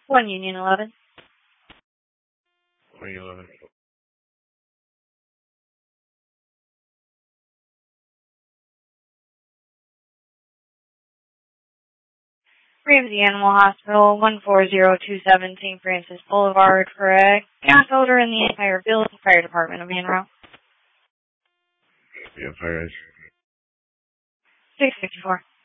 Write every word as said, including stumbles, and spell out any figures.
one Union eleven. one Union eleven. Ramsey Animal Hospital, one four zero two seven Saint Francis Boulevard, correct. Gas odor in the entire building. Fire Department of Monroe. Yeah, fire eyes. six fifty-four.